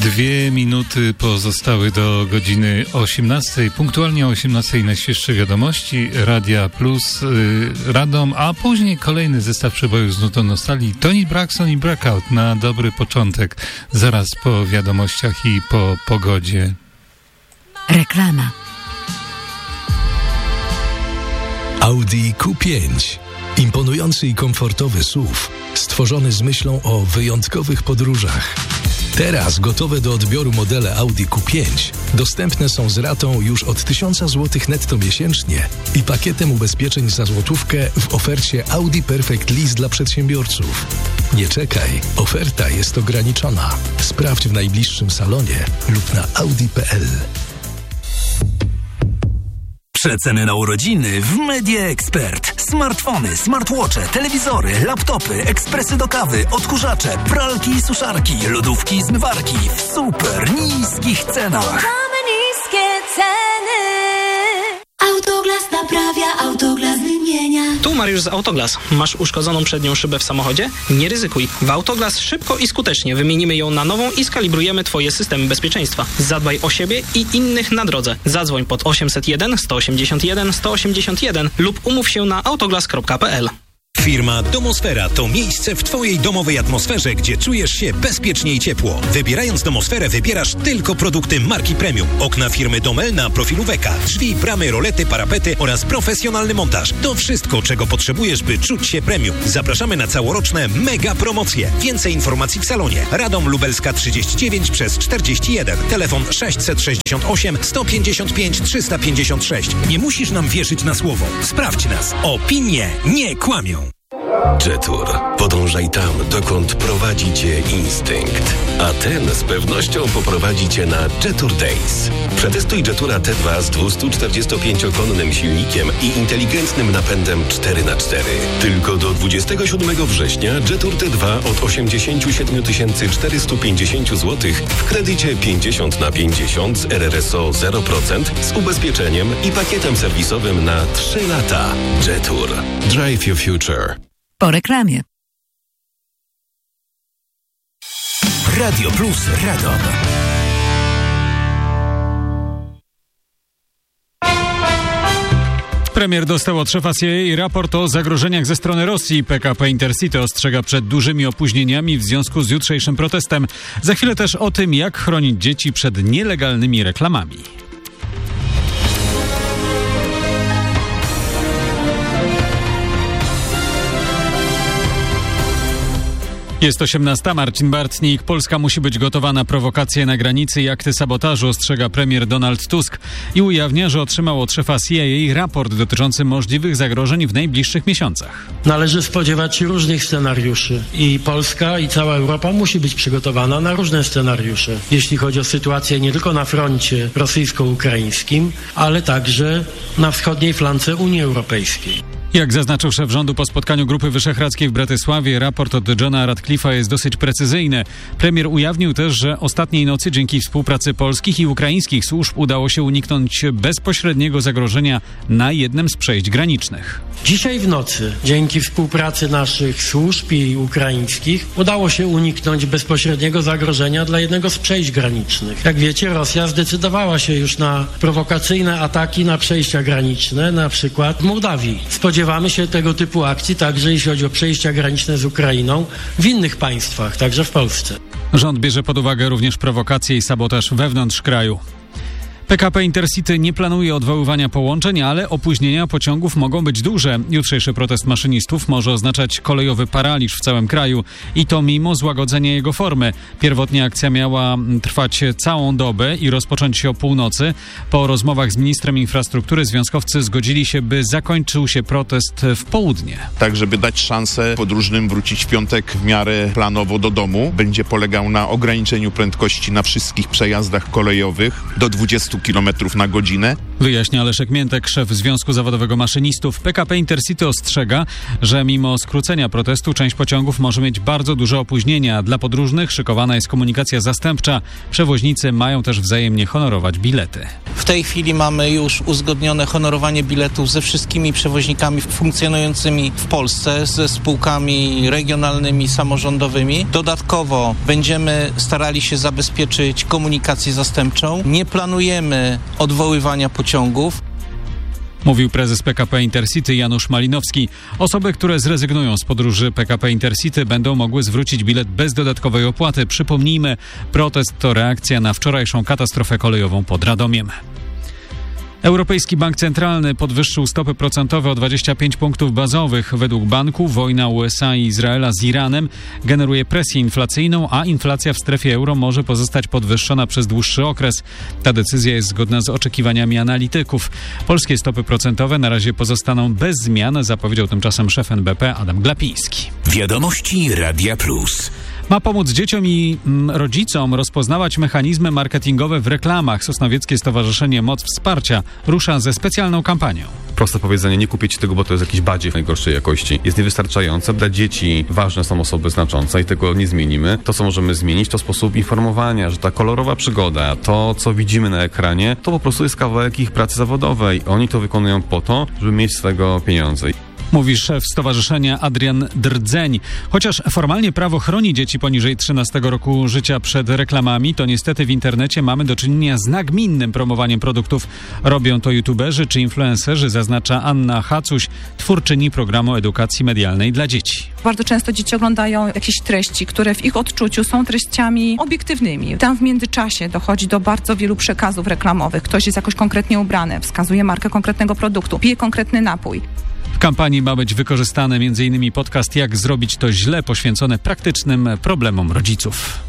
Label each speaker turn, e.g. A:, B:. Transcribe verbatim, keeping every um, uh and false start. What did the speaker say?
A: Dwie minuty pozostały do godziny osiemnastej. Punktualnie o osiemnastej najświeższe wiadomości Radia Plus yy, Radom, a później kolejny zestaw przebojów z nutą nostalgii. Toni Braxton i Breakout na dobry początek. Zaraz po wiadomościach i po pogodzie.
B: Reklama.
C: Audi Q pięć. Imponujący i komfortowy S U V, stworzony z myślą o wyjątkowych podróżach. Teraz gotowe do odbioru modele Audi Q pięć dostępne są z ratą już od tysiąc złotych netto miesięcznie i pakietem ubezpieczeń za złotówkę w ofercie Audi Perfect Lease dla przedsiębiorców. Nie czekaj, oferta jest ograniczona. Sprawdź w najbliższym salonie lub na audi kropka p l.
D: Przeceny na urodziny w Media Expert. Smartfony, smartwatche, telewizory, laptopy, ekspresy do kawy, odkurzacze, pralki i suszarki, lodówki i zmywarki w super niskich cenach.
E: Mamy niskie ceny. Autoglas naprawia, Autoglas wymienia.
F: Tu Mariusz z Autoglas. Masz uszkodzoną przednią szybę w samochodzie? Nie ryzykuj. W Autoglas szybko i skutecznie wymienimy ją na nową i skalibrujemy Twoje systemy bezpieczeństwa. Zadbaj o siebie i innych na drodze. Zadzwoń pod osiemset jeden, sto osiemdziesiąt jeden, sto osiemdziesiąt jeden lub umów się na autoglas kropka p l.
G: Firma Domosfera to miejsce w Twojej domowej atmosferze, gdzie czujesz się bezpiecznie i ciepło. Wybierając Domosferę, wybierasz tylko produkty marki premium. Okna firmy Domel na profilu Weka, drzwi, bramy, rolety, parapety oraz profesjonalny montaż. To wszystko, czego potrzebujesz, by czuć się premium. Zapraszamy na całoroczne mega promocje. Więcej informacji w salonie. Radom Lubelska trzydzieści dziewięć przez czterdzieści jeden. Telefon sześćset sześćdziesiąt osiem, sto pięćdziesiąt pięć, trzysta pięćdziesiąt sześć. Nie musisz nam wierzyć na słowo. Sprawdź nas. Opinie nie kłamią.
H: Jetour. Podążaj tam, dokąd prowadzi Cię instynkt. A ten z pewnością poprowadzi Cię na Jetour Days. Przetestuj Jetoura T dwa z dwieście czterdziestopięciokonnym silnikiem i inteligentnym napędem cztery na cztery. Tylko do dwudziestego siódmego września Jetour T dwa od osiemdziesiąt siedem tysięcy czterysta pięćdziesiąt złotych w kredycie pięćdziesiąt na pięćdziesiąt z R R S O zero procent z ubezpieczeniem i pakietem serwisowym na trzy lata. Jetour. Drive your future.
B: Po reklamie.
D: Radio Plus Radom.
A: Premier dostał od szefa C I A raport o zagrożeniach ze strony Rosji. P K P Intercity ostrzega przed dużymi opóźnieniami w związku z jutrzejszym protestem. Za chwilę też o tym, jak chronić dzieci przed nielegalnymi reklamami. Jest osiemnasta, Marcin Bartnik. Polska musi być gotowa na prowokacje na granicy i akty sabotażu, ostrzega premier Donald Tusk i ujawnia, że otrzymał od szefa C I A raport dotyczący możliwych zagrożeń w najbliższych miesiącach.
I: Należy spodziewać się różnych scenariuszy i Polska i cała Europa musi być przygotowana na różne scenariusze, jeśli chodzi o sytuację nie tylko na froncie rosyjsko-ukraińskim, ale także na wschodniej flance Unii Europejskiej.
A: Jak zaznaczył szef rządu po spotkaniu Grupy Wyszehradzkiej w Bratysławie, raport od Johna Radcliffe'a jest dosyć precyzyjny. Premier ujawnił też, że ostatniej nocy dzięki współpracy polskich i ukraińskich służb udało się uniknąć bezpośredniego zagrożenia na jednym z przejść granicznych.
I: Dzisiaj w nocy, dzięki współpracy naszych służb i ukraińskich, udało się uniknąć bezpośredniego zagrożenia dla jednego z przejść granicznych. Jak wiecie, Rosja zdecydowała się już na prowokacyjne ataki na przejścia graniczne, na przykład w Mołdawii. Spodziewamy się tego typu akcji także jeśli chodzi o przejścia graniczne z Ukrainą w innych państwach, także w Polsce.
A: Rząd bierze pod uwagę również prowokacje i sabotaż wewnątrz kraju. P K P Intercity nie planuje odwoływania połączeń, ale opóźnienia pociągów mogą być duże. Jutrzejszy protest maszynistów może oznaczać kolejowy paraliż w całym kraju i to mimo złagodzenia jego formy. Pierwotnie akcja miała trwać całą dobę i rozpocząć się o północy. Po rozmowach z ministrem infrastruktury związkowcy zgodzili się, by zakończył się protest w południe.
J: Tak, żeby dać szansę podróżnym wrócić w piątek w miarę planowo do domu. Będzie polegał na ograniczeniu prędkości na wszystkich przejazdach kolejowych do dwudziestu trzydziestu kilometrów na godzinę.
A: Wyjaśnia Leszek Miętek, szef Związku Zawodowego Maszynistów. P K P Intercity ostrzega, że mimo skrócenia protestu część pociągów może mieć bardzo duże opóźnienia. Dla podróżnych szykowana jest komunikacja zastępcza. Przewoźnicy mają też wzajemnie honorować bilety.
K: W tej chwili mamy już uzgodnione honorowanie biletów ze wszystkimi przewoźnikami funkcjonującymi w Polsce, ze spółkami regionalnymi, samorządowymi. Dodatkowo będziemy starali się zabezpieczyć komunikację zastępczą. Nie planujemy odwoływania pociągów.
A: Mówił prezes P K P Intercity Janusz Malinowski. Osoby, które zrezygnują z podróży P K P Intercity, będą mogły zwrócić bilet bez dodatkowej opłaty. Przypomnijmy, protest to reakcja na wczorajszą katastrofę kolejową pod Radomiem. Europejski Bank Centralny podwyższył stopy procentowe o dwadzieścia pięć punktów bazowych. Według banku wojna U S A i Izraela z Iranem generuje presję inflacyjną, a inflacja w strefie euro może pozostać podwyższona przez dłuższy okres. Ta decyzja jest zgodna z oczekiwaniami analityków. Polskie stopy procentowe na razie pozostaną bez zmian, zapowiedział tymczasem szef N B P Adam Glapiński.
D: Wiadomości Radia Plus.
A: Ma pomóc dzieciom i mm, rodzicom rozpoznawać mechanizmy marketingowe w reklamach. Sosnowieckie Stowarzyszenie Moc Wsparcia rusza ze specjalną kampanią.
L: Proste powiedzenie, nie kupić tego, bo to jest jakiś badziew najgorszej jakości. Jest niewystarczające. Dla dzieci ważne są osoby znaczące i tego nie zmienimy. To, co możemy zmienić, to sposób informowania, że ta kolorowa przygoda, to, co widzimy na ekranie, to po prostu jest kawałek ich pracy zawodowej. Oni to wykonują po to, żeby mieć z tego pieniądze.
A: Mówi szef stowarzyszenia Adrian Drdzeń. Chociaż formalnie prawo chroni dzieci poniżej trzynastego roku życia przed reklamami, to niestety w internecie mamy do czynienia z nagminnym promowaniem produktów. Robią to youtuberzy czy influencerzy, zaznacza Anna Hacuś, twórczyni programu edukacji medialnej dla dzieci.
M: Bardzo często dzieci oglądają jakieś treści, które w ich odczuciu są treściami obiektywnymi. Tam w międzyczasie dochodzi do bardzo wielu przekazów reklamowych. Ktoś jest jakoś konkretnie ubrany, wskazuje markę konkretnego produktu, pije konkretny napój.
A: W kampanii ma być wykorzystany m.in. podcast Jak zrobić to źle, poświęcony praktycznym problemom rodziców.